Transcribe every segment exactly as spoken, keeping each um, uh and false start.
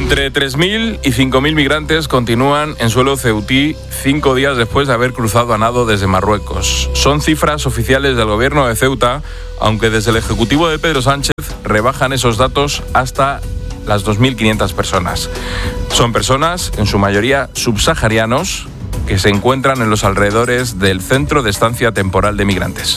Entre tres mil y cinco mil migrantes continúan en suelo ceutí cinco días después de haber cruzado a nado desde Marruecos. Son cifras oficiales del gobierno de Ceuta, aunque desde el Ejecutivo de Pedro Sánchez rebajan esos datos hasta las dos mil quinientas personas. Son personas, en su mayoría subsaharianos, que se encuentran en los alrededores del Centro de Estancia Temporal de Migrantes.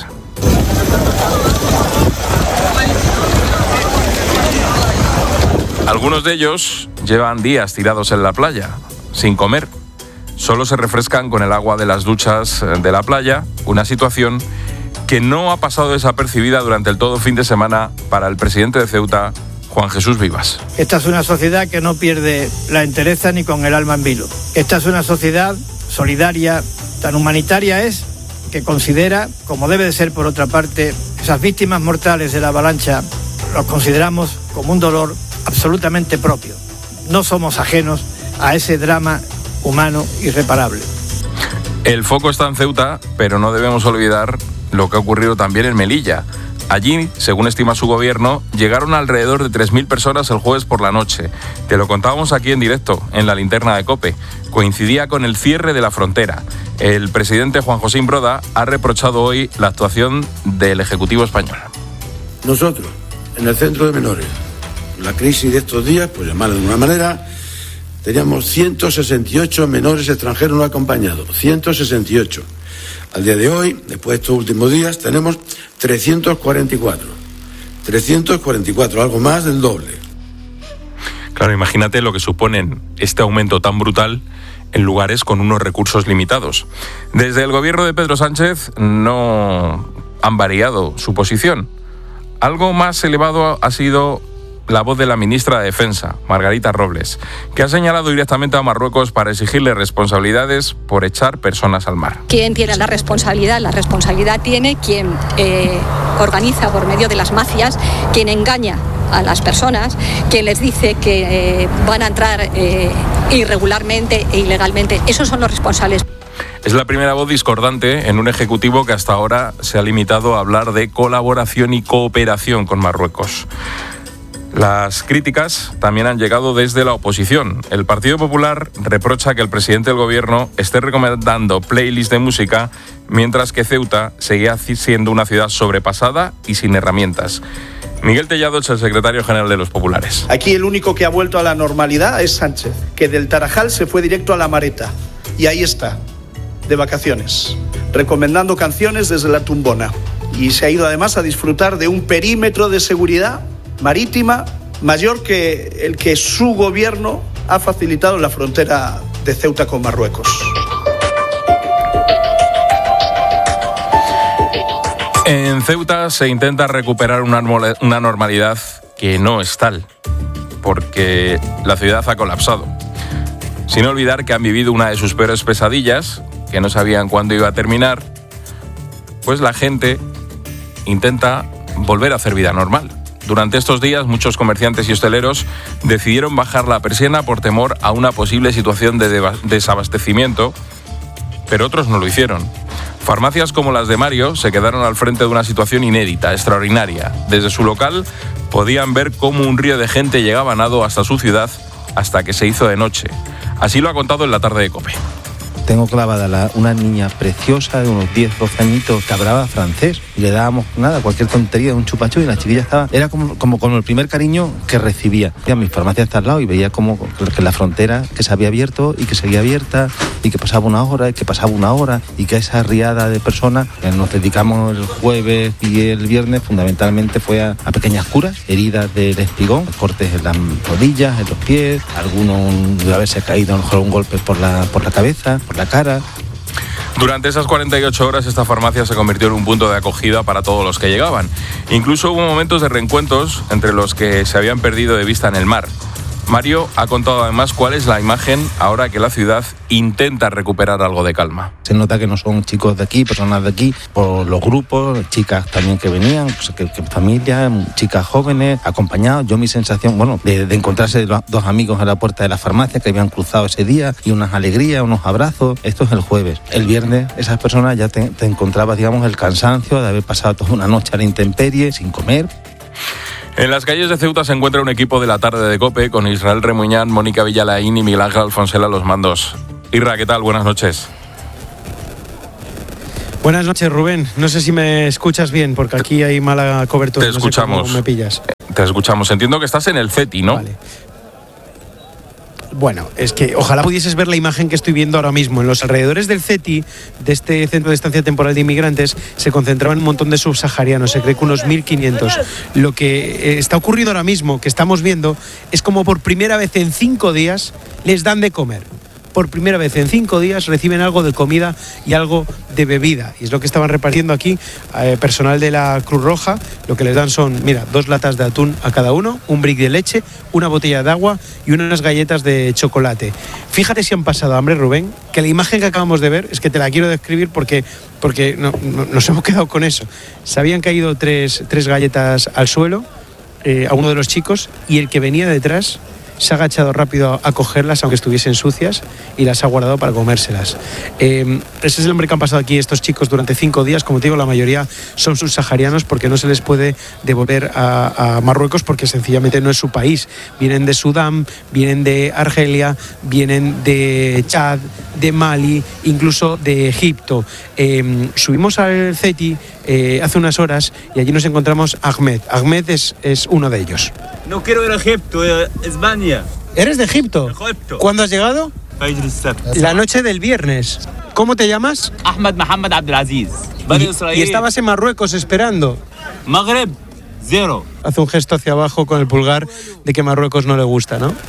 Algunos de ellos llevan días tirados en la playa, sin comer. Solo se refrescan con el agua de las duchas de la playa, una situación que no ha pasado desapercibida durante el todo fin de semana para el presidente de Ceuta, Juan Jesús Vivas. Esta es una sociedad que no pierde la entereza ni con el alma en vilo. Esta es una sociedad solidaria, tan humanitaria es, que considera, como debe de ser por otra parte, esas víctimas mortales de la avalancha, los consideramos como un dolor absolutamente propio. No somos ajenos a ese drama humano irreparable. El foco está en Ceuta, pero no debemos olvidar lo que ha ocurrido también en Melilla. Allí, según estima su gobierno, llegaron alrededor de tres mil personas el jueves por la noche. Te lo contábamos aquí en directo, en la linterna de COPE. Coincidía con el cierre de la frontera. El presidente Juan José Imbroda ha reprochado hoy la actuación del Ejecutivo español. Nosotros, en el centro de menores, la crisis de estos días, pues llamarlo de una manera, teníamos ciento sesenta y ocho menores extranjeros no acompañados, ciento sesenta y ocho. Al día de hoy, después de estos últimos días, tenemos trescientos cuarenta y cuatro. trescientos cuarenta y cuatro, algo más del doble. Claro, imagínate lo que suponen este aumento tan brutal en lugares con unos recursos limitados. Desde el gobierno de Pedro Sánchez no han variado su posición. Algo más elevado ha sido la voz de la ministra de Defensa, Margarita Robles, que ha señalado directamente a Marruecos para exigirle responsabilidades por echar personas al mar. ¿Quién tiene la responsabilidad? La responsabilidad tiene quien eh, organiza por medio de las mafias, quien engaña a las personas, quien les dice que eh, van a entrar eh, irregularmente e ilegalmente. Esos son los responsables. Es la primera voz discordante en un ejecutivo que hasta ahora se ha limitado a hablar de colaboración y cooperación con Marruecos. Las críticas también han llegado desde la oposición. El Partido Popular reprocha que el presidente del gobierno esté recomendando playlists de música, mientras que Ceuta seguía siendo una ciudad sobrepasada y sin herramientas. Miguel Tellado es el secretario general de los populares. Aquí el único que ha vuelto a la normalidad es Sánchez, que del Tarajal se fue directo a La Mareta. Y ahí está, de vacaciones, recomendando canciones desde la tumbona. Y se ha ido además a disfrutar de un perímetro de seguridad marítima mayor que el que su gobierno ha facilitado en la frontera de Ceuta con Marruecos. En Ceuta se intenta recuperar una, una normalidad que no es tal, porque la ciudad ha colapsado. Sin olvidar que han vivido una de sus peores pesadillas, que no sabían cuándo iba a terminar, pues la gente intenta volver a hacer vida normal. Durante estos días, muchos comerciantes y hosteleros decidieron bajar la persiana por temor a una posible situación de desabastecimiento, pero otros no lo hicieron. Farmacias como las de Mario se quedaron al frente de una situación inédita, extraordinaria. Desde su local podían ver cómo un río de gente llegaba a nado hasta su ciudad hasta que se hizo de noche. Así lo ha contado en la tarde de COPE. Tengo clavada la, una niña preciosa de unos diez, doce añitos que hablaba francés. Y le dábamos nada, cualquier tontería, un chupachu, y la chiquilla estaba... Era como, como con el primer cariño que recibía. Y a mi farmacia está al lado y veía como que la frontera que se había abierto y que seguía abierta y que pasaba una hora y que pasaba una hora y que esa riada de personas que nos dedicamos el jueves y el viernes fundamentalmente fue a, a pequeñas curas, heridas del espigón, cortes en las rodillas, en los pies, algunos de haberse caído a lo mejor un golpe por la, por la cabeza, por la cara. Durante esas cuarenta y ocho horas esta farmacia se convirtió en un punto de acogida para todos los que llegaban. Incluso hubo momentos de reencuentros entre los que se habían perdido de vista en el mar. Mario ha contado además cuál es la imagen ahora que la ciudad intenta recuperar algo de calma. Se nota que no son chicos de aquí, personas de aquí, por los grupos, chicas también que venían, pues que, que familias, chicas jóvenes, acompañados. Yo mi sensación, bueno, de, de encontrarse dos amigos a la puerta de la farmacia que habían cruzado ese día y unas alegrías, unos abrazos. Esto es el jueves. El viernes esas personas ya te, te encontrabas, digamos, el cansancio de haber pasado toda una noche a la intemperie, sin comer. En las calles de Ceuta se encuentra un equipo de la tarde de COPE con Israel Remuñán, Mónica Villalaín y Miguel Ángel Alfonsel a los mandos. Irra, ¿qué tal? Buenas noches. Buenas noches, Rubén. No sé si me escuchas bien, porque aquí hay mala cobertura. Te escuchamos. No sé cómo me pillas. Te escuchamos. Entiendo que estás en el CETI, ¿no? Vale. Bueno, es que ojalá pudieses ver la imagen que estoy viendo ahora mismo. En los alrededores del CETI, de este Centro de Estancia Temporal de Inmigrantes, se concentraban un montón de subsaharianos, se cree que unos mil quinientos. Lo que está ocurriendo ahora mismo, que estamos viendo, es como por primera vez en cinco días les dan de comer. Por primera vez en cinco días reciben algo de comida y algo de bebida. Y es lo que estaban repartiendo aquí eh, personal de la Cruz Roja. Lo que les dan son, mira, dos latas de atún a cada uno, un brick de leche, una botella de agua y unas galletas de chocolate. Fíjate si han pasado hambre, Rubén, que la imagen que acabamos de ver, es que te la quiero describir porque, porque no, no, nos hemos quedado con eso. Se habían caído tres, tres galletas al suelo eh, a uno de los chicos y el que venía detrás se ha agachado rápido a cogerlas, aunque estuviesen sucias, y las ha guardado para comérselas. Eh, ese es el hambre que han pasado aquí estos chicos durante cinco días. Como te digo, la mayoría son subsaharianos porque no se les puede devolver a, a Marruecos porque sencillamente no es su país. Vienen de Sudán, vienen de Argelia, vienen de Chad, de Mali, incluso de Egipto. Eh, subimos al CETI eh, hace unas horas y allí nos encontramos a Ahmed. Ahmed es, es uno de ellos. No quiero ir a Egipto, eh, España. ¿Eres de Egipto? Egipto. ¿Cuándo has llegado? La noche del viernes. ¿Cómo te llamas? Ahmed Mohamed Abdelaziz. Y, y estabas en Marruecos esperando. Maghreb, cero. Hace un gesto hacia abajo con el pulgar de que Marruecos no le gusta, ¿no?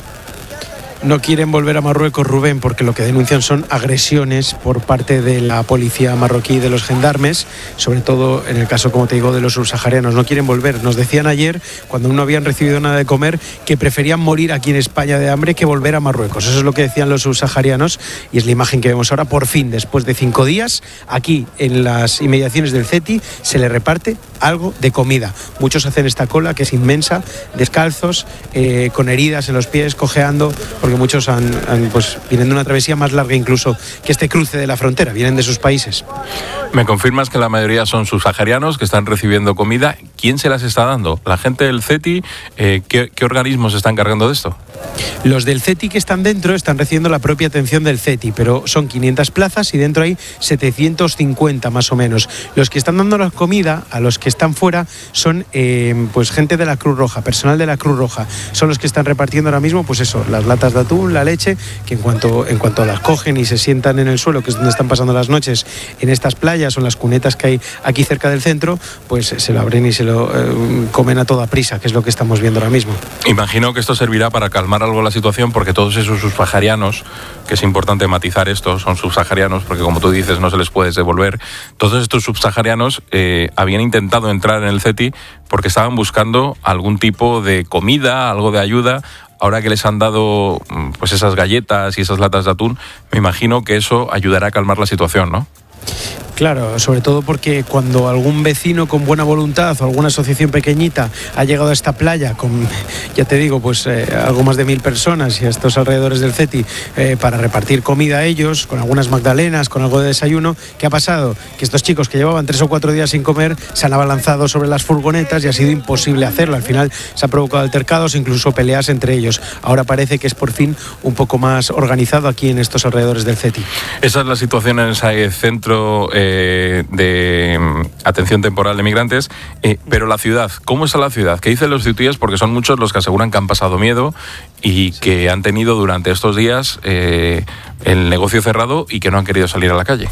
No quieren volver a Marruecos, Rubén, porque lo que denuncian son agresiones por parte de la policía marroquí y de los gendarmes, sobre todo en el caso, como te digo, de los subsaharianos. No quieren volver. Nos decían ayer, cuando no habían recibido nada de comer, que preferían morir aquí en España de hambre que volver a Marruecos. Eso es lo que decían los subsaharianos y es la imagen que vemos ahora. Por fin, después de cinco días, aquí en las inmediaciones del CETI se le reparte algo de comida. Muchos hacen esta cola, que es inmensa, descalzos, eh, con heridas en los pies, cojeando, porque muchos han, han, pues, vienen de una travesía más larga incluso que este cruce de la frontera, vienen de sus países. ¿Me confirmas que la mayoría son subsaharianos que están recibiendo comida? ¿Quién se las está dando? ¿La gente del CETI? Eh, ¿qué, ¿Qué organismos se están cargando de esto? Los del CETI que están dentro están recibiendo la propia atención del CETI, pero son quinientas plazas y dentro hay setecientos cincuenta más o menos. Los que están dando la comida a los que están fuera son eh, pues gente de la Cruz Roja, personal de la Cruz Roja. Son los que están repartiendo ahora mismo, pues eso, las latas de atún, la leche, que en cuanto, en cuanto las cogen y se sientan en el suelo, que es donde están pasando las noches, en estas playas o en las cunetas que hay aquí cerca del centro, pues se lo abren y se lo eh, comen a toda prisa, que es lo que estamos viendo ahora mismo. Imagino que esto servirá para calmar algo la situación, porque todos esos subsaharianos, que es importante matizar esto, son subsaharianos, porque como tú dices no se les puede devolver, todos estos subsaharianos eh, habían intentado entrar en el CETI porque estaban buscando algún tipo de comida, algo de ayuda. Ahora que les han dado pues esas galletas y esas latas de atún, me imagino que eso ayudará a calmar la situación, ¿no? Claro, sobre todo porque cuando algún vecino con buena voluntad o alguna asociación pequeñita ha llegado a esta playa con, ya te digo, pues eh, algo más de mil personas y a estos alrededores del CETI eh, para repartir comida a ellos, con algunas magdalenas, con algo de desayuno, ¿qué ha pasado? Que estos chicos que llevaban tres o cuatro días sin comer se han abalanzado sobre las furgonetas y ha sido imposible hacerlo. Al final se han provocado altercados, incluso peleas entre ellos. Ahora parece que es por fin un poco más organizado aquí en estos alrededores del CETI. Esa es la situación en ese centro eh, de atención temporal de migrantes, eh, pero la ciudad, ¿cómo está la ciudad? ¿Qué dicen los ceutíes? Porque son muchos los que aseguran que han pasado miedo y sí, que han tenido durante estos días eh, el negocio cerrado y que no han querido salir a la calle.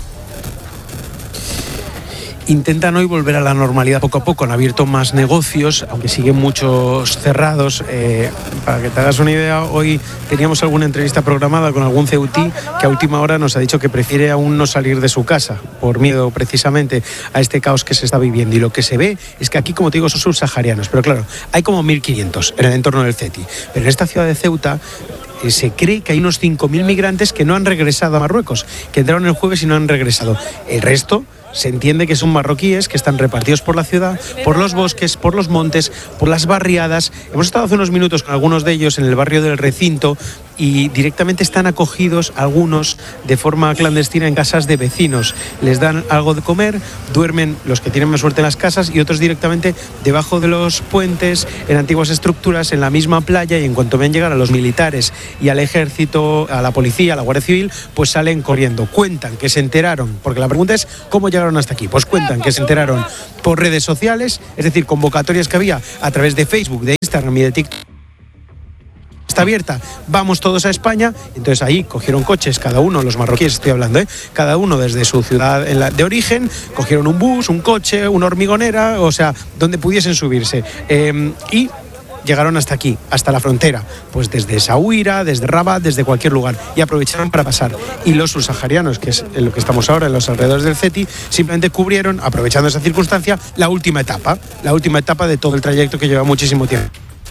Intentan hoy volver a la normalidad poco a poco, han abierto más negocios, aunque siguen muchos cerrados. Eh, para que te hagas una idea, hoy teníamos alguna entrevista programada con algún ceutí que a última hora nos ha dicho que prefiere aún no salir de su casa, por miedo precisamente a este caos que se está viviendo. Y lo que se ve es que aquí, como te digo, son subsaharianos, pero claro, hay como mil quinientos en el entorno del CETI. Pero en esta ciudad de Ceuta eh, se cree que hay unos cinco mil migrantes que no han regresado a Marruecos, que entraron el jueves y no han regresado. El resto se entiende que son marroquíes que están repartidos por la ciudad, por los bosques, por los montes, por las barriadas. Hemos estado hace unos minutos con algunos de ellos en el barrio del Recinto y directamente están acogidos algunos de forma clandestina en casas de vecinos. Les dan algo de comer, duermen los que tienen más suerte en las casas y otros directamente debajo de los puentes, en antiguas estructuras, en la misma playa, y en cuanto ven llegar a los militares y al ejército, a la policía, a la Guardia Civil, pues salen corriendo. Cuentan que se enteraron, porque la pregunta es ¿cómo llegaron hasta aquí? Pues cuentan que se enteraron por redes sociales, es decir, convocatorias que había a través de Facebook, de Instagram y de TikTok. Está abierta, vamos todos a España. Entonces ahí cogieron coches, cada uno, los marroquíes estoy hablando, ¿eh? cada uno desde su ciudad en la, de origen, cogieron un bus, un coche, una hormigonera, o sea, donde pudiesen subirse. Eh, y llegaron hasta aquí, hasta la frontera, pues desde Essaouira, desde Rabat, desde cualquier lugar, y aprovecharon para pasar. Y los subsaharianos, que es en lo que estamos ahora, en los alrededores del CETI, simplemente cubrieron, aprovechando esa circunstancia, la última etapa, la última etapa de todo el trayecto que lleva muchísimo tiempo.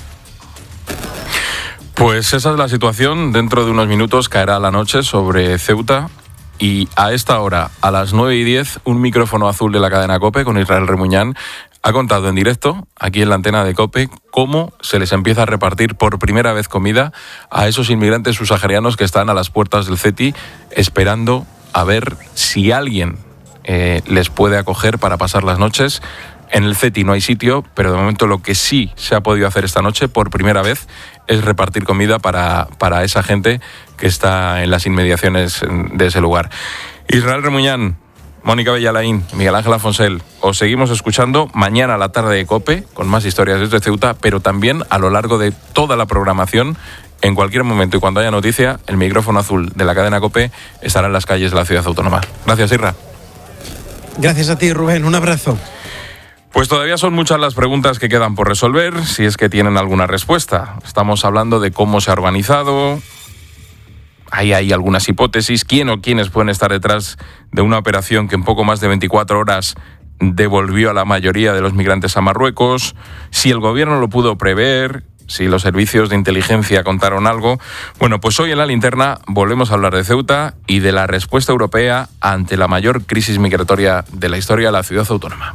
Pues esa es la situación. Dentro de unos minutos caerá la noche sobre Ceuta y a esta hora, a las nueve y diez, un micrófono azul de la cadena COPE con Israel Remuñán ha contado en directo, aquí en la antena de COPE, cómo se les empieza a repartir por primera vez comida a esos inmigrantes subsaharianos que están a las puertas del CETI esperando a ver si alguien eh, les puede acoger para pasar las noches. En el CETI no hay sitio, pero de momento lo que sí se ha podido hacer esta noche, por primera vez, es repartir comida para, para esa gente que está en las inmediaciones de ese lugar. Israel Remuñán, Mónica Bellalaín, Miguel Ángel Afonsel, os seguimos escuchando mañana a la tarde de COPE, con más historias desde Ceuta, pero también a lo largo de toda la programación. En cualquier momento y cuando haya noticia, el micrófono azul de la cadena COPE estará en las calles de la ciudad autónoma. Gracias, Isra. Gracias a ti, Rubén. Un abrazo. Pues todavía son muchas las preguntas que quedan por resolver, si es que tienen alguna respuesta. Estamos hablando de cómo se ha organizado, hay, hay algunas hipótesis, quién o quiénes pueden estar detrás de una operación que en poco más de veinticuatro horas devolvió a la mayoría de los migrantes a Marruecos, si el gobierno lo pudo prever, si los servicios de inteligencia contaron algo. Bueno, pues hoy en La Linterna volvemos a hablar de Ceuta y de la respuesta europea ante la mayor crisis migratoria de la historia de la ciudad autónoma.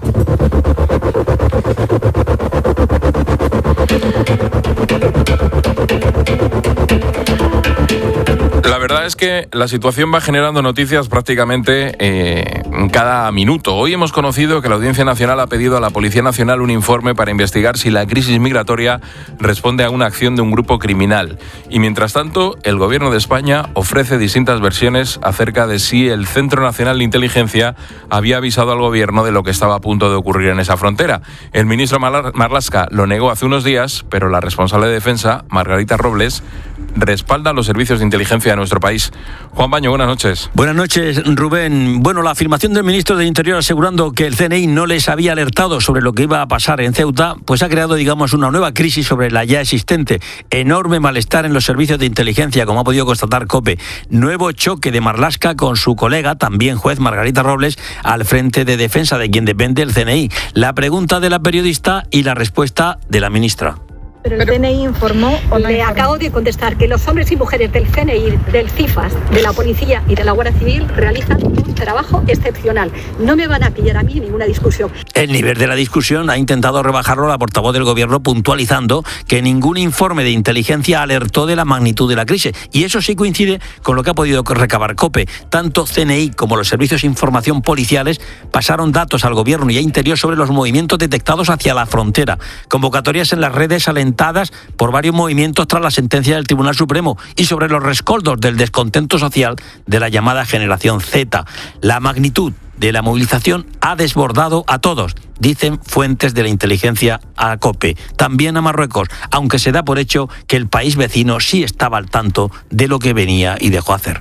La verdad es que la situación va generando noticias prácticamente eh, cada minuto. Hoy hemos conocido que la Audiencia Nacional ha pedido a la Policía Nacional un informe para investigar si la crisis migratoria responde a una acción de un grupo criminal. Y mientras tanto, el Gobierno de España ofrece distintas versiones acerca de si el Centro Nacional de Inteligencia había avisado al Gobierno de lo que estaba a punto de ocurrir en esa frontera. El ministro Marlaska lo negó hace unos días, pero la responsable de Defensa, Margarita Robles, respalda los servicios de inteligencia de nuestro país. Juan Baño, buenas noches. Buenas noches, Rubén. Bueno, la afirmación del ministro del Interior asegurando que el C N I no les había alertado sobre lo que iba a pasar en Ceuta, pues ha creado, digamos, una nueva crisis sobre la ya existente. Enorme malestar en los servicios de inteligencia, como ha podido constatar COPE. Nuevo choque de Marlaska con su colega, también juez, Margarita Robles, al frente de Defensa, de quien depende el C N I. La pregunta de la periodista y la respuesta de la ministra. Pero el C N I informó o no. Le acabo de contestar que los hombres y mujeres del C N I, del CIFAS, de la Policía y de la Guardia Civil realizan un trabajo excepcional. No me van a pillar a mí ninguna discusión. El nivel de la discusión ha intentado rebajarlo la portavoz del Gobierno, puntualizando que ningún informe de inteligencia alertó de la magnitud de la crisis. Y eso sí coincide con lo que ha podido recabar COPE. Tanto C N I como los servicios de información policiales pasaron datos al Gobierno y a Interior sobre los movimientos detectados hacia la frontera. Convocatorias en las redes alentadas por varios movimientos tras la sentencia del Tribunal Supremo y sobre los rescoldos del descontento social de la llamada generación Z. La magnitud de la movilización ha desbordado a todos, dicen fuentes de la inteligencia a COPE, también a Marruecos, aunque se da por hecho que el país vecino sí estaba al tanto de lo que venía y dejó hacer.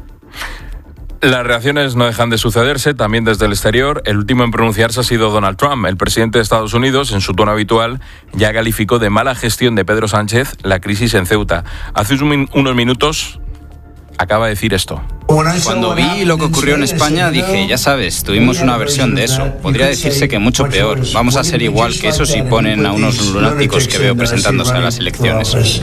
Las reacciones no dejan de sucederse, también desde el exterior. El último en pronunciarse ha sido Donald Trump. El presidente de Estados Unidos, en su tono habitual, ya calificó de mala gestión de Pedro Sánchez la crisis en Ceuta. Hace unos minutos acaba de decir esto. Cuando vi lo que ocurrió en España dije, ya sabes, tuvimos una versión de eso. Podría decirse que mucho peor. Vamos a ser igual que eso si ponen a unos lunáticos que veo presentándose a las elecciones.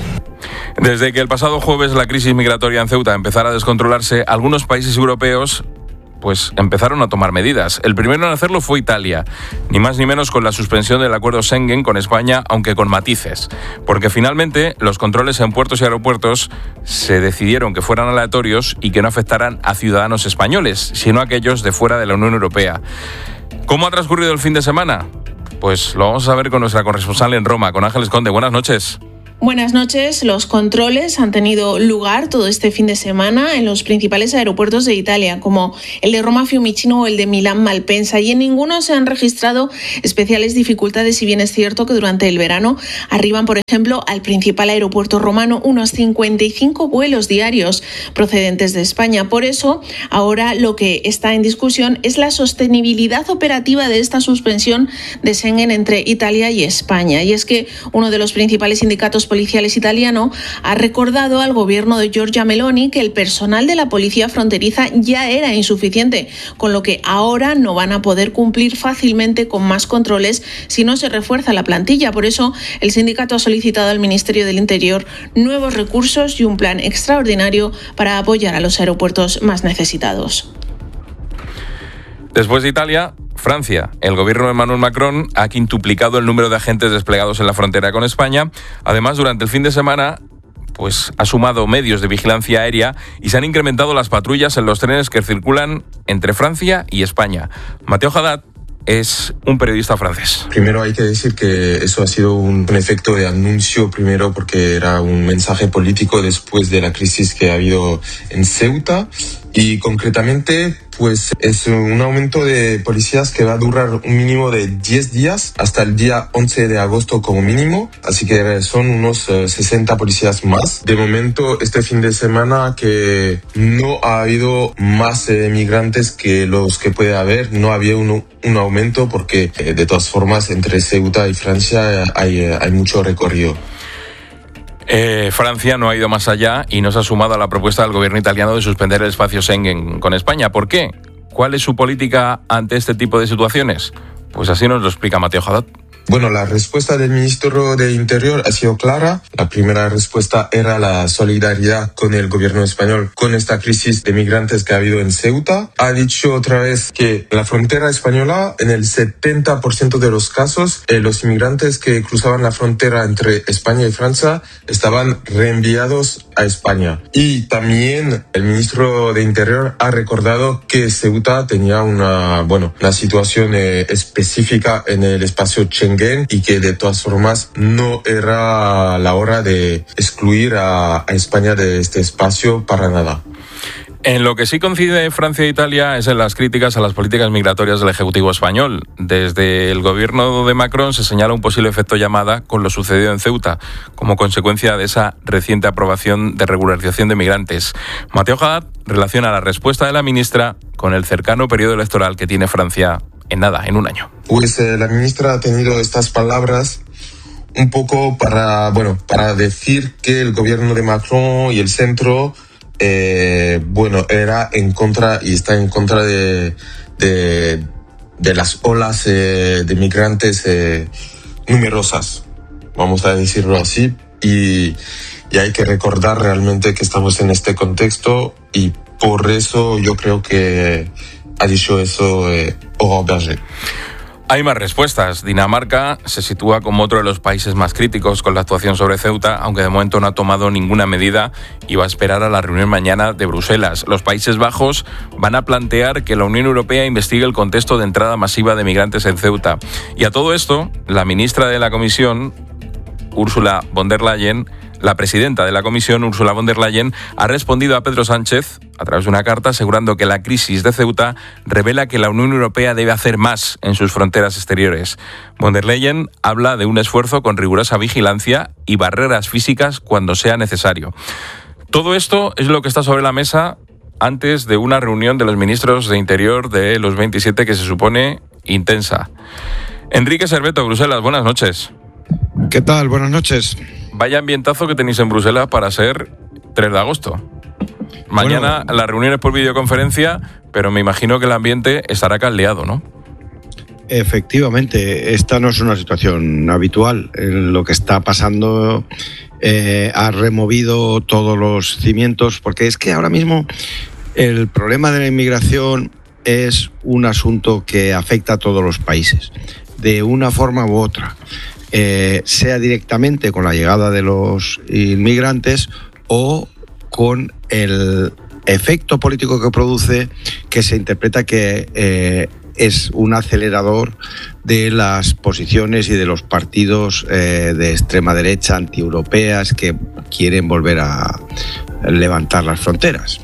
Desde que el pasado jueves la crisis migratoria en Ceuta empezara a descontrolarse, algunos países europeos pues empezaron a tomar medidas. El primero en hacerlo fue Italia, ni más ni menos con la suspensión del acuerdo Schengen con España, aunque con matices, porque finalmente los controles en puertos y aeropuertos se decidieron que fueran aleatorios y que no afectaran a ciudadanos españoles, sino a aquellos de fuera de la Unión Europea. ¿Cómo ha transcurrido el fin de semana? Pues lo vamos a ver con nuestra corresponsal en Roma, con Ángeles Conde. Buenas noches. Buenas noches. Los controles han tenido lugar todo este fin de semana en los principales aeropuertos de Italia, como el de Roma Fiumicino o el de Milán Malpensa, y en ninguno se han registrado especiales dificultades, si bien es cierto que durante el verano arriban, por ejemplo, al principal aeropuerto romano unos cincuenta y cinco vuelos diarios procedentes de España. Por eso, ahora lo que está en discusión es la sostenibilidad operativa de esta suspensión de Schengen entre Italia y España. Y es que uno de los principales sindicatos policiales italiano ha recordado al gobierno de Giorgia Meloni que el personal de la policía fronteriza ya era insuficiente, con lo que ahora no van a poder cumplir fácilmente con más controles si no se refuerza la plantilla. Por eso, el sindicato ha solicitado al Ministerio del Interior nuevos recursos y un plan extraordinario para apoyar a los aeropuertos más necesitados. Después de Italia, Francia. El gobierno de Emmanuel Macron ha quintuplicado el número de agentes desplegados en la frontera con España. Además, durante el fin de semana, pues ha sumado medios de vigilancia aérea y se han incrementado las patrullas en los trenes que circulan entre Francia y España. Matteo Haddad es un periodista francés. Primero hay que decir que eso ha sido un, un efecto de anuncio, primero porque era un mensaje político después de la crisis que ha habido en Ceuta, y concretamente pues es un aumento de policías que va a durar un mínimo de diez días hasta el día once de agosto como mínimo, así que son unos uh, sesenta policías más. De momento, este fin de semana que no ha habido más eh, migrantes que los que puede haber, no había un, un aumento porque eh, de todas formas entre Ceuta y Francia eh, hay, eh, hay mucho recorrido. Eh, Francia no ha ido más allá y no se ha sumado a la propuesta del gobierno italiano de suspender el espacio Schengen con España. ¿Por qué? ¿Cuál es su política ante este tipo de situaciones? Pues así nos lo explica Matteo Haddad. Bueno, la respuesta del ministro de Interior ha sido clara. La primera respuesta era la solidaridad con el gobierno español con esta crisis de migrantes que ha habido en Ceuta. Ha dicho otra vez que en la frontera española, en el setenta por ciento de los casos, eh, los inmigrantes que cruzaban la frontera entre España y Francia estaban reenviados a España. Y también el ministro de Interior ha recordado que Ceuta tenía una, bueno, una situación eh, específica en el espacio Schengen, y que de todas formas no era la hora de excluir a, a España de este espacio para nada. En lo que sí coincide Francia e Italia es en las críticas a las políticas migratorias del Ejecutivo español. Desde el gobierno de Macron se señala un posible efecto llamada con lo sucedido en Ceuta, como consecuencia de esa reciente aprobación de regularización de migrantes. Matteo Haddad relaciona la respuesta de la ministra con el cercano periodo electoral que tiene Francia en nada, en un año. Pues eh, la ministra ha tenido estas palabras un poco para, bueno, para decir que el gobierno de Macron y el centro Eh, bueno, era en contra y está en contra de, de, de las olas eh, de migrantes eh, numerosas, vamos a decirlo así, y, y hay que recordar realmente que estamos en este contexto y por eso yo creo que ha dicho eso eh, Aurore Berger. Hay más respuestas. Dinamarca se sitúa como otro de los países más críticos con la actuación sobre Ceuta, aunque de momento no ha tomado ninguna medida y va a esperar a la reunión mañana de Bruselas. Los Países Bajos van a plantear que la Unión Europea investigue el contexto de entrada masiva de migrantes en Ceuta. Y a todo esto, la ministra de la Comisión, Ursula von der Leyen, la presidenta de la Comisión, Ursula von der Leyen, ha respondido a Pedro Sánchez a través de una carta asegurando que la crisis de Ceuta revela que la Unión Europea debe hacer más en sus fronteras exteriores. Von der Leyen habla de un esfuerzo con rigurosa vigilancia y barreras físicas cuando sea necesario. Todo esto es lo que está sobre la mesa antes de una reunión de los ministros de Interior de los veintisiete que se supone intensa. Enrique Serveto, Bruselas, buenas noches. ¿Qué tal? Buenas noches. Vaya ambientazo que tenéis en Bruselas para ser tres de agosto. Mañana bueno, la reunión es por videoconferencia, pero me imagino que el ambiente estará caldeado, ¿no? Efectivamente, esta no es una situación habitual. Lo que está pasando eh, ha removido todos los cimientos, porque es que ahora mismo el problema de la inmigración es un asunto que afecta a todos los países, de una forma u otra, eh, sea directamente con la llegada de los inmigrantes o con el efecto político que produce, que se interpreta que eh, es un acelerador de las posiciones y de los partidos eh, de extrema derecha antieuropeas que quieren volver a levantar las fronteras.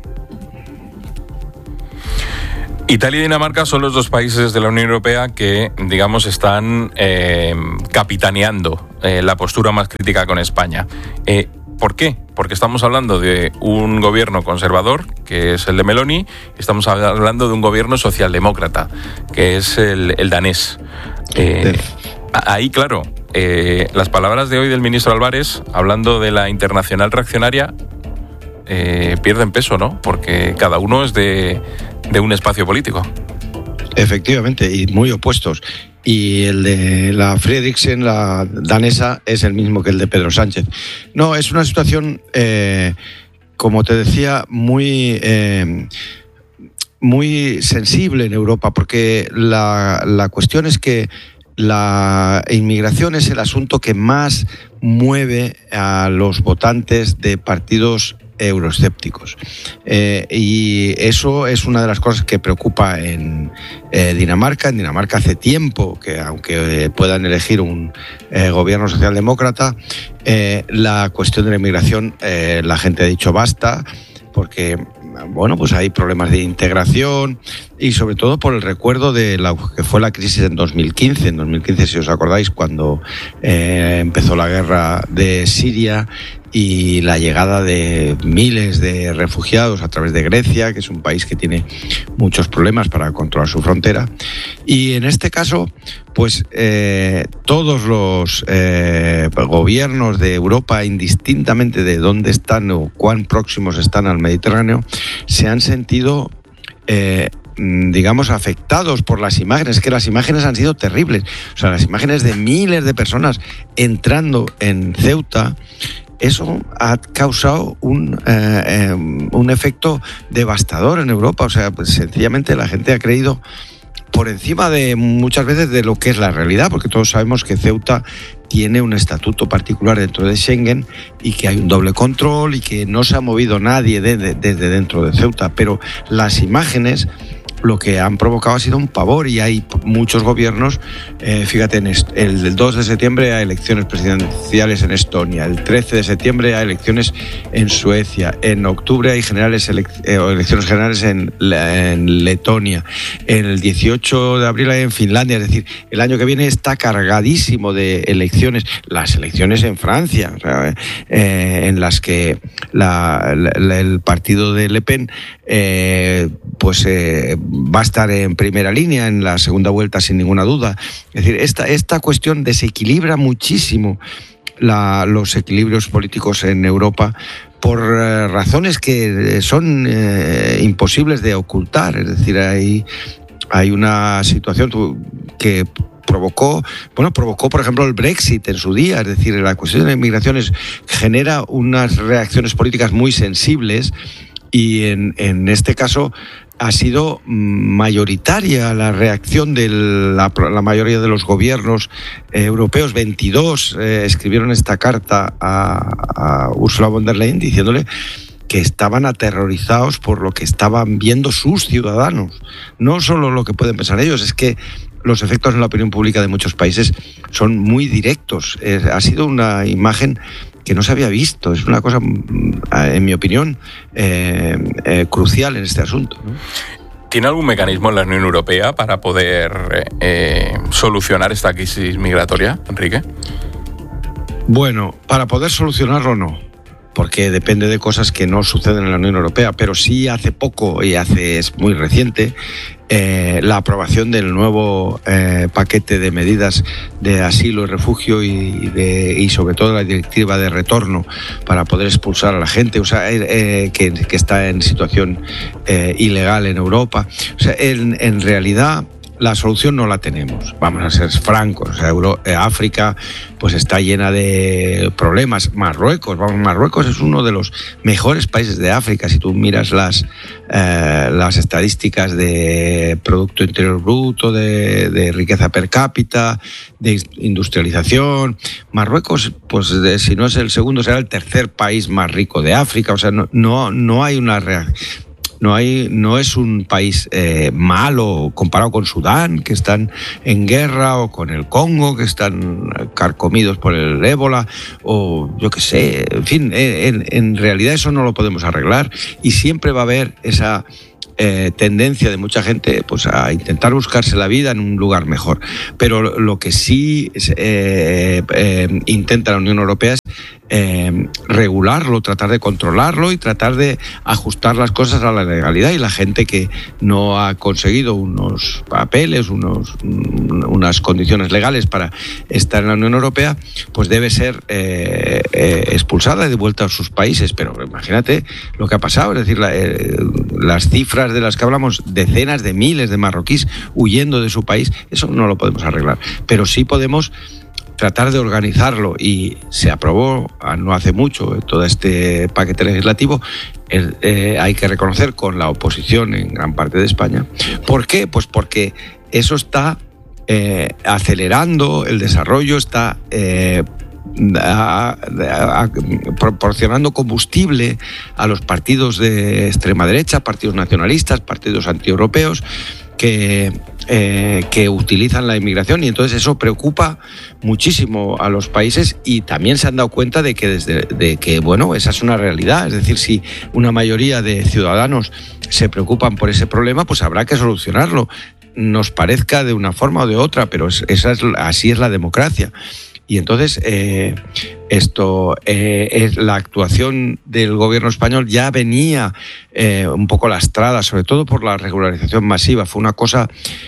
Italia y Dinamarca son los dos países de la Unión Europea que, digamos, están eh, capitaneando eh, la postura más crítica con España. Eh, ¿Por qué? Porque estamos hablando de un gobierno conservador, que es el de Meloni, y estamos hablando de un gobierno socialdemócrata, que es el, el danés. Eh, ahí, claro, eh, las palabras de hoy del ministro Álvarez, hablando de la internacional reaccionaria, eh, pierden peso, ¿no? Porque cada uno es de, de un espacio político. Efectivamente, y muy opuestos. Y el de la Fredriksen, la danesa, es el mismo que el de Pedro Sánchez. No, es una situación, eh, como te decía, muy, eh, muy sensible en Europa, porque la, la cuestión es que la inmigración es el asunto que más mueve a los votantes de partidos euroescépticos. Eh, y eso es una de las cosas que preocupa en eh, Dinamarca. En Dinamarca hace tiempo que, aunque eh, puedan elegir un eh, gobierno socialdemócrata, eh, la cuestión de la inmigración, eh, la gente ha dicho basta, porque bueno, pues hay problemas de integración y sobre todo por el recuerdo de lo que fue la crisis en dos mil quince. En dos mil quince, si os acordáis, cuando eh, empezó la guerra de Siria y la llegada de miles de refugiados a través de Grecia, que es un país que tiene muchos problemas para controlar su frontera. Y en este caso, pues eh, todos los eh, gobiernos de Europa, indistintamente de dónde están o cuán próximos están al Mediterráneo, se han sentido eh, digamos, afectados por las imágenes, que las imágenes han sido terribles. O sea, las imágenes de miles de personas entrando en Ceuta, eso ha causado un, eh, eh, un efecto devastador en Europa. O sea, pues, sencillamente la gente ha creído por encima de muchas veces de lo que es la realidad, porque todos sabemos que Ceuta tiene un estatuto particular dentro de Schengen y que hay un doble control y que no se ha movido nadie de, de, desde dentro de Ceuta. Pero las imágenes lo que han provocado ha sido un pavor y hay muchos gobiernos, eh, fíjate, en est- el dos de septiembre hay elecciones presidenciales en Estonia, el trece de septiembre hay elecciones en Suecia, en octubre hay generales elec- eh, elecciones generales en, en Letonia, el dieciocho de abril hay en Finlandia, es decir, el año que viene está cargadísimo de elecciones, las elecciones en Francia, o sea, eh, en las que la, la, el partido de Le Pen eh, pues eh, va a estar en primera línea en la segunda vuelta sin ninguna duda. Es decir, esta, esta cuestión desequilibra muchísimo la, los equilibrios políticos en Europa por eh, razones que son eh, imposibles de ocultar. Es decir, hay, hay una situación que provocó, bueno, provocó, por ejemplo, el Brexit en su día. Es decir, la cuestión de la inmigración es, genera unas reacciones políticas muy sensibles y en, en este caso ha sido mayoritaria la reacción de la, la mayoría de los gobiernos eh, europeos. veintidós eh, escribieron esta carta a, a Ursula von der Leyen diciéndole que estaban aterrorizados por lo que estaban viendo sus ciudadanos. No solo lo que pueden pensar ellos, es que los efectos en la opinión pública de muchos países son muy directos. Eh, ha sido una imagen que no se había visto. Es una cosa, en mi opinión, eh, eh, crucial en este asunto, ¿no? ¿Tiene algún mecanismo en la Unión Europea para poder eh, solucionar esta crisis migratoria, Enrique? Bueno, para poder solucionarlo no, porque depende de cosas que no suceden en la Unión Europea, pero sí hace poco, y hace es muy reciente, eh, la aprobación del nuevo eh, paquete de medidas de asilo y refugio y, de, y sobre todo la directiva de retorno para poder expulsar a la gente, o sea, eh, que, que está en situación eh, ilegal en Europa. O sea, en, en realidad la solución no la tenemos, vamos a ser francos. O sea, Euro, eh, África pues está llena de problemas. Marruecos, vamos, Marruecos es uno de los mejores países de África. Si tú miras las, eh, las estadísticas de Producto Interior Bruto, de, de riqueza per cápita, de industrialización, Marruecos, pues de, si no es el segundo, será el tercer país más rico de África. O sea, no, no, no hay una reacción. No, hay, no es un país eh, malo comparado con Sudán, que están en guerra, o con el Congo, que están carcomidos por el ébola, o yo qué sé, en fin, en, en realidad eso no lo podemos arreglar y siempre va a haber esa eh, tendencia de mucha gente pues, a intentar buscarse la vida en un lugar mejor. Pero lo que sí eh, eh, intenta la Unión Europea es Eh, regularlo, tratar de controlarlo y tratar de ajustar las cosas a la legalidad, y la gente que no ha conseguido unos papeles, unos, unas condiciones legales para estar en la Unión Europea, pues debe ser eh, eh, expulsada y devuelta a sus países. Pero imagínate lo que ha pasado, es decir, la, eh, las cifras de las que hablamos, decenas de miles de marroquíes huyendo de su país, eso no lo podemos arreglar, pero sí podemos tratar de organizarlo, y se aprobó no hace mucho todo este paquete legislativo, eh, eh, hay que reconocer, con la oposición en gran parte de España. ¿Por qué? Pues porque eso está eh, acelerando el desarrollo, está eh, a, a, a, proporcionando combustible a los partidos de extrema derecha, partidos nacionalistas, partidos antieuropeos, que, eh, que utilizan la inmigración, y entonces eso preocupa muchísimo a los países, y también se han dado cuenta de que, desde, de que bueno, esa es una realidad. Es decir, si una mayoría de ciudadanos se preocupan por ese problema, pues habrá que solucionarlo, nos parezca de una forma o de otra, pero es, esa es, así es la democracia. Y entonces eh, esto eh, es la actuación del gobierno español ya venía eh, un poco lastrada, sobre todo por la regularización masiva. Fue una cosa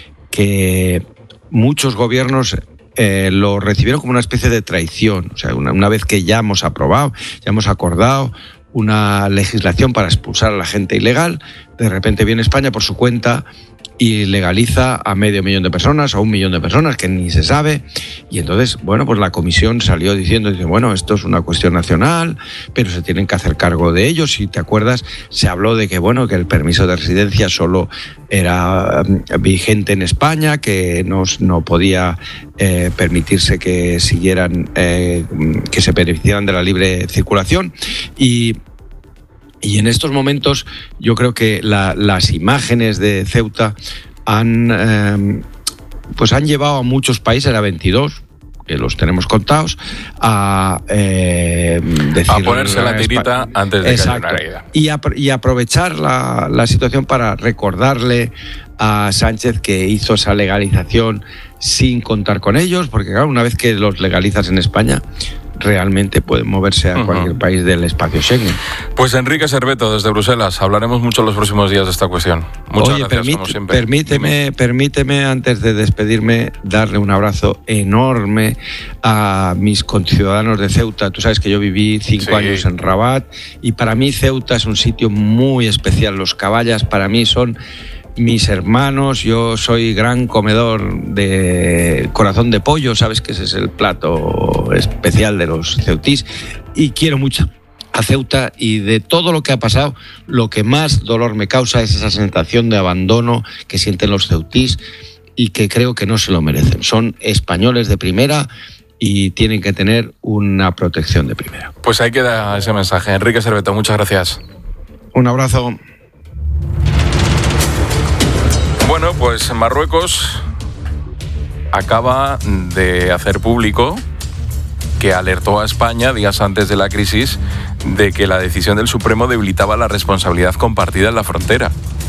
que muchos gobiernos eh, lo recibieron como una especie de traición. O sea, una, una vez que ya hemos aprobado, ya hemos acordado una legislación para expulsar a la gente ilegal, de repente viene España por su cuenta y legaliza a medio millón de personas, a un millón de personas, que ni se sabe. Y entonces, bueno, pues la comisión salió diciendo, dice, bueno, esto es una cuestión nacional, pero se tienen que hacer cargo de ello. Si te acuerdas, se habló de que, bueno, que el permiso de residencia solo era vigente en España, que no, no podía eh, permitirse que siguieran, eh, que se beneficiaran de la libre circulación. Y Y en estos momentos yo creo que la, las imágenes de Ceuta han, eh, pues han llevado a muchos países, a veintidós, que los tenemos contados, a eh, decir, a ponerse la tirita antes de exacto, que haya una herida. Y, a, y aprovechar la, la situación para recordarle a Sánchez que hizo esa legalización sin contar con ellos, porque claro, una vez que los legalizas en España, realmente pueden moverse a cualquier uh-huh. país del espacio Schengen. Pues Enrique Serveto, desde Bruselas, hablaremos mucho los próximos días de esta cuestión. Muchas Oye, gracias, permite, como siempre. Permíteme, permíteme, antes de despedirme, darle un abrazo enorme a mis conciudadanos de Ceuta. Tú sabes que yo viví cinco sí. años en Rabat, y para mí Ceuta es un sitio muy especial. Los caballas para mí son mis hermanos. Yo soy gran comedor de corazón de pollo, sabes que ese es el plato especial de los ceutís, y quiero mucho a Ceuta, y de todo lo que ha pasado, lo que más dolor me causa es esa sensación de abandono que sienten los ceutís, y que creo que no se lo merecen. Son españoles de primera y tienen que tener una protección de primera. Pues ahí queda ese mensaje. Enrique Serveto, muchas gracias. Un abrazo. Bueno, pues Marruecos acaba de hacer público que alertó a España días antes de la crisis de que la decisión del Supremo debilitaba la responsabilidad compartida en la frontera.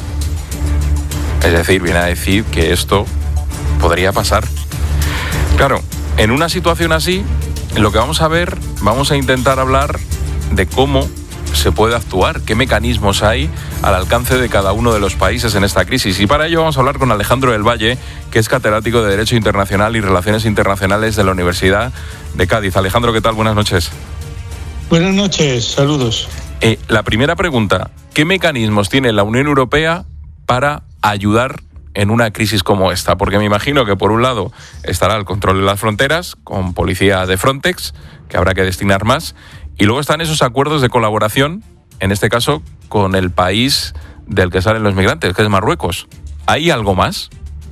Es decir, viene a decir que esto podría pasar. Claro, en una situación así, lo que vamos a ver, vamos a intentar hablar de cómo se puede actuar, qué mecanismos hay al alcance de cada uno de los países en esta crisis. Y para ello vamos a hablar con Alejandro del Valle, que es catedrático de Derecho Internacional y Relaciones Internacionales de la Universidad de Cádiz. Alejandro, ¿qué tal? Buenas noches. Buenas noches, saludos. Eh, la primera pregunta, ¿qué mecanismos tiene la Unión Europea para ayudar en una crisis como esta? Porque me imagino que por un lado estará el control de las fronteras, con policía de Frontex, que habrá que destinar más, y luego están esos acuerdos de colaboración, en este caso con el país del que salen los migrantes, que es Marruecos. ¿Hay algo más?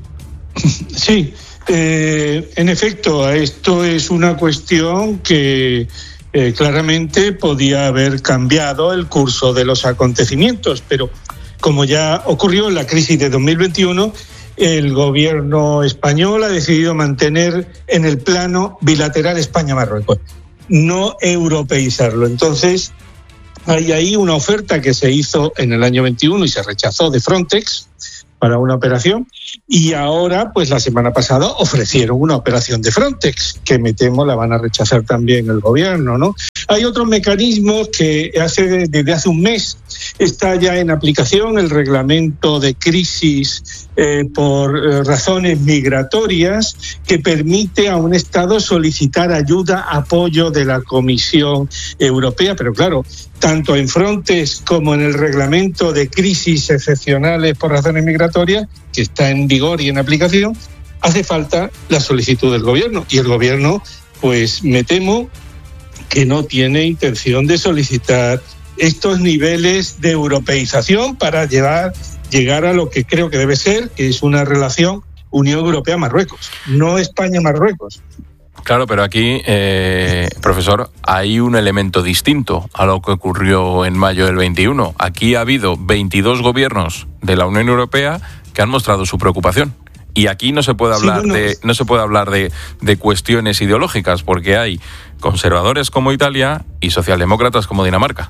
Sí, eh, en efecto, esto es una cuestión que eh, claramente podía haber cambiado el curso de los acontecimientos, pero como ya ocurrió en la crisis de dos mil veintiuno, el gobierno español ha decidido mantener en el plano bilateral España-Marruecos, no europeizarlo. Entonces, hay ahí una oferta que se hizo en el año veintiuno y se rechazó de Frontex para una operación, y ahora, pues la semana pasada, ofrecieron una operación de Frontex, que me temo la van a rechazar también el gobierno, ¿no? Hay otros mecanismos que hace, desde hace un mes está ya en aplicación el reglamento de crisis eh, por eh, razones migratorias, que permite a un Estado solicitar ayuda, apoyo de la Comisión Europea, pero claro, tanto en Frontex como en el reglamento de crisis excepcionales por razones migratorias, que está en vigor y en aplicación, hace falta la solicitud del gobierno, y el gobierno, pues me temo que no tiene intención de solicitar estos niveles de europeización para llevar, llegar a lo que creo que debe ser, que es una relación Unión Europea-Marruecos, no España-Marruecos. Claro, pero aquí, eh, profesor, hay un elemento distinto a lo que ocurrió en mayo del veintiuno. Aquí ha habido veintidós gobiernos de la Unión Europea que han mostrado su preocupación. Y aquí no se puede hablar sí, no, no. de no se puede hablar de, de cuestiones ideológicas, porque hay conservadores como Italia y socialdemócratas como Dinamarca.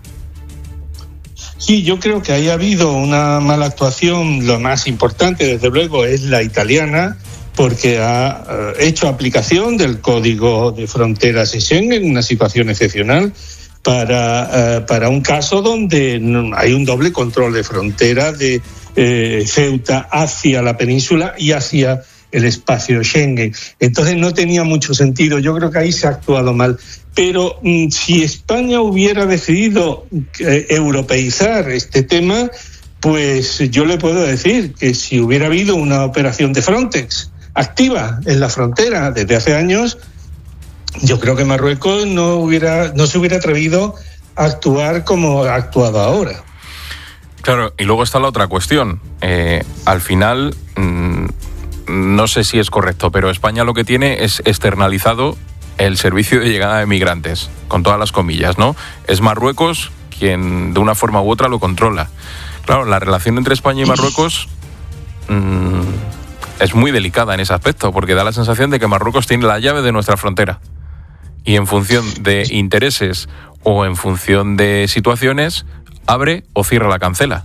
Sí, yo creo que ahí ha habido una mala actuación. Lo más importante, desde luego, es la italiana, porque ha uh, hecho aplicación del Código de Fronteras de Schengen en una situación excepcional para, uh, para un caso donde no, hay un doble control de frontera de eh, Ceuta hacia la península y hacia el espacio Schengen. Entonces no tenía mucho sentido. Yo creo que ahí se ha actuado mal. Pero mm, si España hubiera decidido eh, europeizar este tema, pues yo le puedo decir que si hubiera habido una operación de Frontex activa en la frontera desde hace años, yo creo que Marruecos no hubiera no se hubiera atrevido a actuar como ha actuado ahora. Claro, y luego está la otra cuestión. Eh, al final, mmm, no sé si es correcto, pero España lo que tiene es externalizado el servicio de llegada de migrantes, con todas las comillas, ¿no? Es Marruecos quien de una forma u otra lo controla. Claro, la relación entre España y Marruecos mmm, es muy delicada en ese aspecto, porque da la sensación de que Marruecos tiene la llave de nuestra frontera. Y en función de intereses o en función de situaciones, abre o cierra la cancela.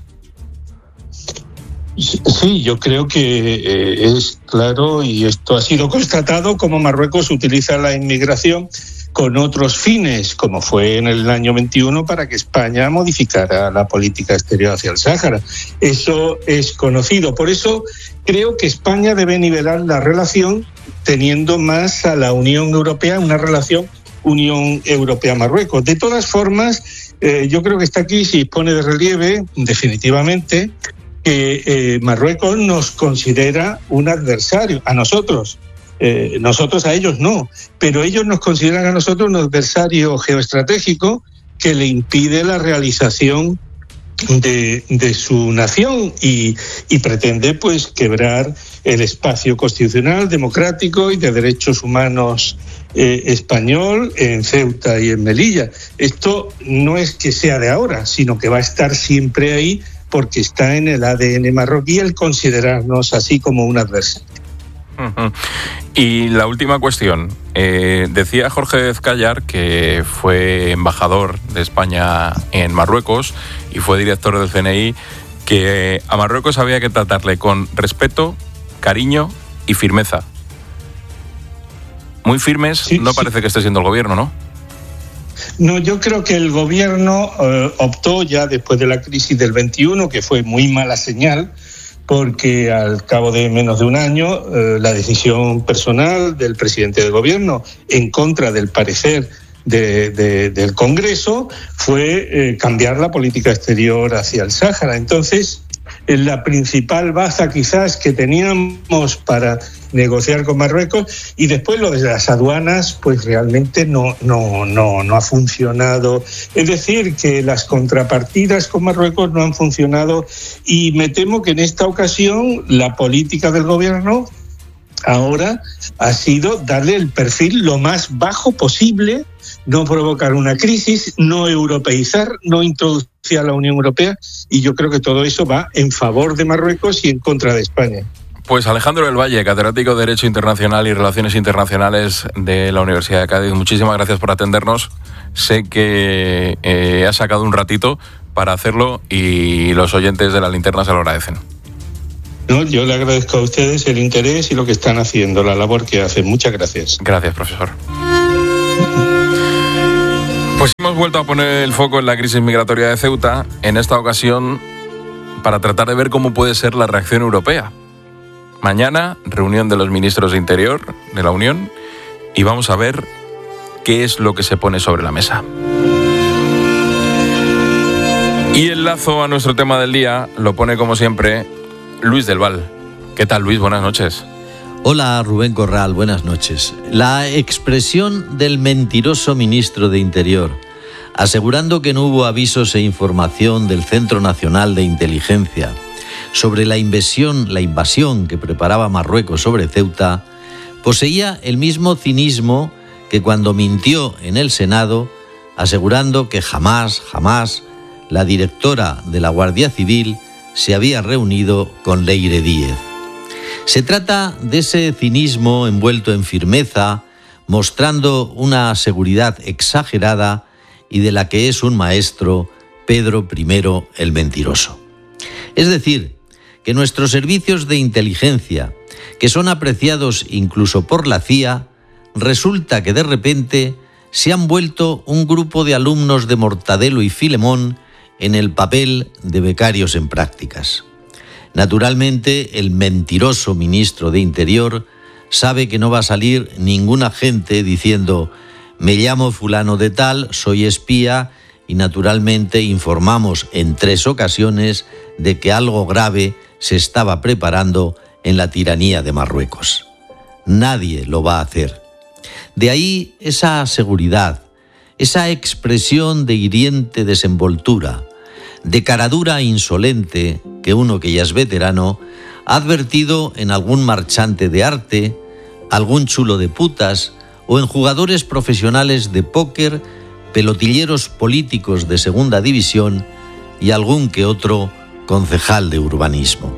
Sí, yo creo que eh, es claro, y esto ha sido constatado, como Marruecos utiliza la inmigración con otros fines, como fue en el año veintiuno, para que España modificara la política exterior hacia el Sáhara. Eso es conocido. Por eso creo que España debe nivelar la relación teniendo más a la Unión Europea, una relación Unión Europea-Marruecos. De todas formas, eh, yo creo que esta crisis pone de relieve, definitivamente, que eh, Marruecos nos considera un adversario, a nosotros. Eh, nosotros a ellos no, pero ellos nos consideran a nosotros un adversario geoestratégico que le impide la realización de, de su nación y, y pretende pues quebrar el espacio constitucional, democrático y de derechos humanos eh, español en Ceuta y en Melilla. Esto no es que sea de ahora, sino que va a estar siempre ahí, porque está en el A D N marroquí el considerarnos así como un adversario. Uh-huh. Y la última cuestión, eh, decía Jorge Ezcayar, que fue embajador de España en Marruecos y fue director del C N I, que a Marruecos había que tratarle con respeto, cariño y firmeza. Muy firmes, sí, no sí. Parece que esté siendo el gobierno, ¿no? No, yo creo que el gobierno eh, optó ya después de la crisis del veintiuno, que fue muy mala señal, porque al cabo de menos de un año eh, la decisión personal del presidente del gobierno en contra del parecer de, de, del Congreso fue eh, cambiar la política exterior hacia el Sáhara. Entonces, la principal baza quizás que teníamos para negociar con Marruecos, y después lo de las aduanas pues realmente no, no, no, no ha funcionado. Es decir, que las contrapartidas con Marruecos no han funcionado, y me temo que en esta ocasión la política del gobierno ahora ha sido darle el perfil lo más bajo posible, no provocar una crisis, no europeizar, no introducir a la Unión Europea, y yo creo que todo eso va en favor de Marruecos y en contra de España. Pues Alejandro del Valle, catedrático de Derecho Internacional y Relaciones Internacionales de la Universidad de Cádiz, muchísimas gracias por atendernos. Sé que eh, has sacado un ratito para hacerlo y los oyentes de La Linterna se lo agradecen. No, yo le agradezco a ustedes el interés y lo que están haciendo, la labor que hacen. Muchas gracias. Gracias, profesor. Pues hemos vuelto a poner el foco en la crisis migratoria de Ceuta, en esta ocasión para tratar de ver cómo puede ser la reacción europea. Mañana, reunión de los ministros de Interior de la Unión, y vamos a ver qué es lo que se pone sobre la mesa. Y el lazo a nuestro tema del día lo pone, como siempre, Luis del Val. ¿Qué tal, Luis? Buenas noches. Hola, Rubén Corral, buenas noches. La expresión del mentiroso ministro de Interior, asegurando que no hubo avisos e información del Centro Nacional de Inteligencia sobre la invasión, la invasión que preparaba Marruecos sobre Ceuta, poseía el mismo cinismo que cuando mintió en el Senado, asegurando que jamás, jamás, la directora de la Guardia Civil se había reunido con Leire Díez. Se trata de ese cinismo envuelto en firmeza, mostrando una seguridad exagerada y de la que es un maestro Pedro primero el Mentiroso. Es decir, que nuestros servicios de inteligencia, que son apreciados incluso por la C I A, resulta que de repente se han vuelto un grupo de alumnos de Mortadelo y Filemón en el papel de becarios en prácticas. Naturalmente, el mentiroso ministro de Interior sabe que no va a salir ningún agente diciendo «me llamo fulano de tal, soy espía», y naturalmente informamos en tres ocasiones de que algo grave se estaba preparando en la tiranía de Marruecos. Nadie lo va a hacer. De ahí esa seguridad, esa expresión de hiriente desenvoltura, de caradura insolente que uno que ya es veterano ha advertido en algún marchante de arte, algún chulo de putas o en jugadores profesionales de póker, pelotilleros políticos de segunda división y algún que otro concejal de urbanismo.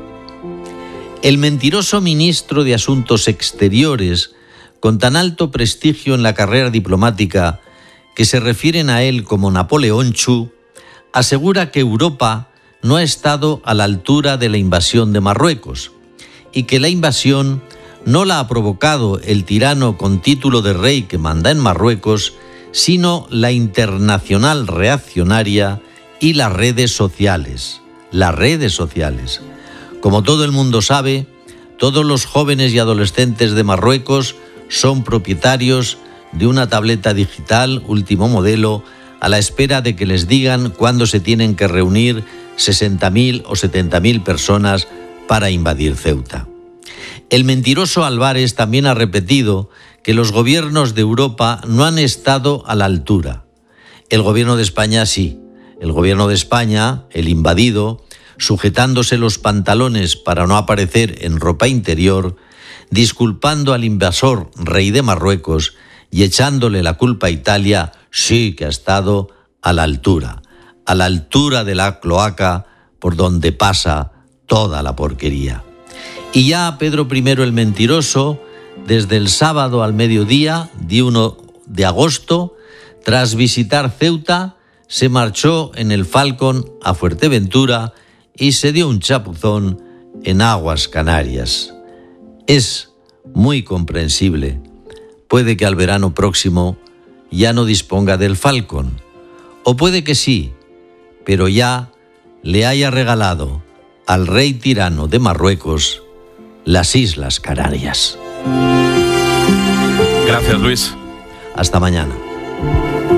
El mentiroso ministro de Asuntos Exteriores, con tan alto prestigio en la carrera diplomática que se refieren a él como Napoleón Chu, asegura que Europa no ha estado a la altura de la invasión de Marruecos y que la invasión no la ha provocado el tirano con título de rey que manda en Marruecos, sino la internacional reaccionaria y las redes sociales. Las redes sociales. Como todo el mundo sabe, todos los jóvenes y adolescentes de Marruecos son propietarios de una tableta digital último modelo a la espera de que les digan cuándo se tienen que reunir sesenta mil o setenta mil personas para invadir Ceuta. El mentiroso Álvarez también ha repetido que los gobiernos de Europa no han estado a la altura. El gobierno de España sí. El gobierno de España, el invadido, sujetándose los pantalones para no aparecer en ropa interior, disculpando al invasor rey de Marruecos y echándole la culpa a Italia, sí que ha estado a la altura, a la altura de la cloaca por donde pasa toda la porquería. Y ya Pedro primero el Mentiroso, desde el sábado al mediodía, día uno de agosto, tras visitar Ceuta, se marchó en el Falcon a Fuerteventura y se dio un chapuzón en aguas Canarias. Es muy comprensible. Puede que al verano próximo ya no disponga del Falcon, o puede que sí, pero ya le haya regalado al rey tirano de Marruecos las Islas Canarias. Gracias, Luis. Hasta mañana.